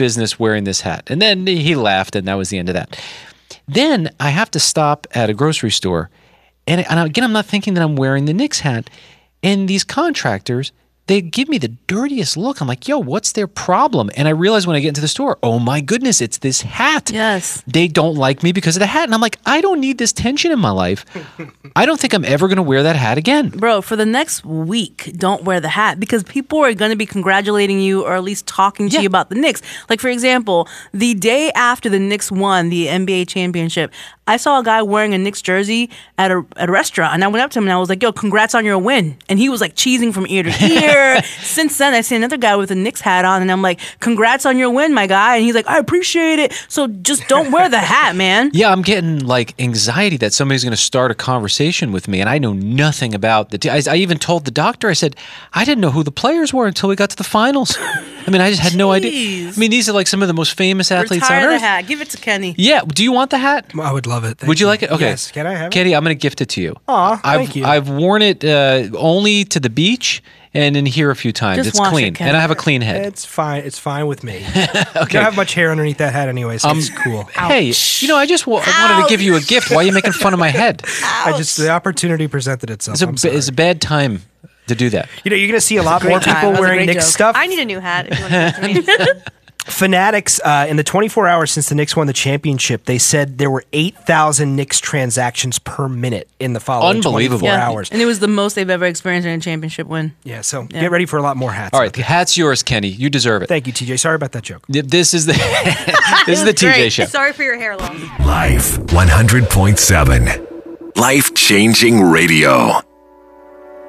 business wearing this hat. And then he laughed, and that was the end of that. Then I have to stop at a grocery store. And again, I'm not thinking that I'm wearing the Knicks hat. And these contractors, they give me the dirtiest look. I'm like, yo, what's their problem? And I realize when I get into the store, oh my goodness, it's this hat. Yes. They don't like me because of the hat. And I'm like, I don't need this tension in my life. I don't think I'm ever going to wear that hat again. Bro, for the next week, don't wear the hat because people are going to be congratulating you or at least talking to you about the Knicks. Like, for example, the day after the Knicks won the NBA championship, I saw a guy wearing a Knicks jersey at a restaurant, and I went up to him and I was like, yo, congrats on your win. And he was like cheesing from ear to ear. Since then, I see another guy with a Knicks hat on, and I'm like, congrats on your win, my guy. And he's like, I appreciate it. So just don't wear the hat, man. Yeah, I'm getting like anxiety that somebody's going to start a conversation with me, and I know nothing about the team. I even told the doctor, I said, I didn't know who the players were until we got to the finals. I mean, I just had no idea. I mean, these are like some of the most famous athletes on Retire earth. the hat. Give it to Kenny. Yeah. Do you want the hat? I would love it. Would you like it? Okay. Yes. Can I have it? Katie, I'm going to gift it to you. Aw, thank you. I've worn it only to the beach and in here a few times. Just it's wash clean. it, Kenny. And I have a clean head. It's fine. It's fine with me. Okay. I don't have much hair underneath that hat anyway, so it's cool. Hey, you know, I just I wanted to give you a gift. Why are you making fun of my head? The opportunity presented itself. It's a bad time to do that. You know, you're going to see a lot more time. people That was a wearing great Knicks joke. stuff. I need a new hat if you want to give it to me. Fanatics, in the 24 hours since the Knicks won the championship, they said there were 8,000 Knicks transactions per minute in the following Unbelievable. 24 hours. And it was the most they've ever experienced in a championship win. Yeah, so get ready for a lot more hats. All right, the hat's yours, Kenny. You deserve it. Thank you, TJ. Sorry about that joke. This is the this is the TJ Great. show. Sorry for your hair loss. Life 100.7. Life-changing radio.